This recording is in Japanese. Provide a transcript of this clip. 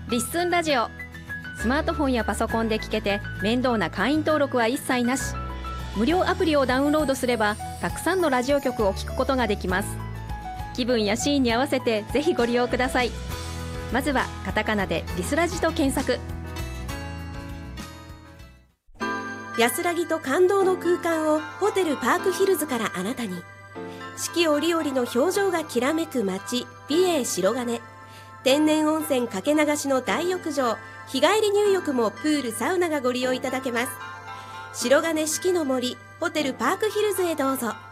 リッスンラジオ。スマートフォンやパソコンで聞けて面倒な会員登録は一切なし。無料アプリをダウンロードすればたくさんのラジオ局を聞くことができます。気分やシーンに合わせてぜひご利用ください。まずはカタカナでリスラジと検索。 安らぎと感動の空間をホテルパークヒルズからあなたに。四季折々の表情がきらめく街、美瑛白金。天然温泉かけ流しの大浴場、日帰り入浴もプールサウナがご利用いただけます。白金四季の森ホテルパークヒルズへどうぞ。